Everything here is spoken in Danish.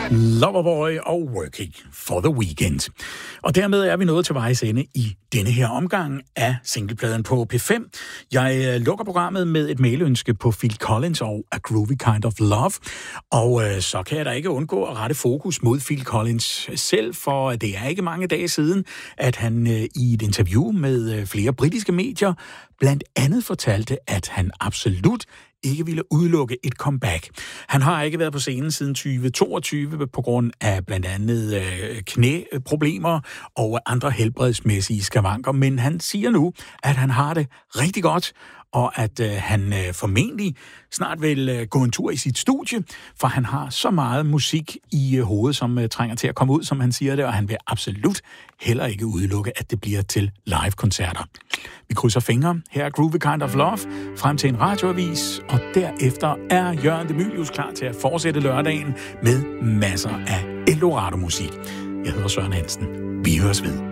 Loverboy og Working for the Weekend. Og dermed er vi nået til vejs ende i denne her omgang af singlepladen på P5. Jeg lukker programmet med et mailønske på Phil Collins og A Groovy Kind of Love. Og så kan jeg da ikke undgå at rette fokus mod Phil Collins selv, for det er ikke mange dage siden, at han i et interview med flere britiske medier blandt andet fortalte, at han absolut ikke ville udelukke et comeback. Han har ikke været på scenen siden 2022 på grund af blandt andet knæproblemer og andre helbredsmæssige skavanker, men han siger nu, at han har det rigtig godt, og at han formentlig snart vil gå en tur i sit studie, for han har så meget musik i hovedet, som trænger til at komme ud, som han siger det, og han vil absolut heller ikke udelukke, at det bliver til live-koncerter. Vi krydser fingre. Her er Groovy Kind of Love, frem til en radioavis, og derefter er Jørgen de Mylius klar til at fortsætte lørdagen med masser af Eldorado-musik. Jeg hedder Søren Hansen. Vi høres ved.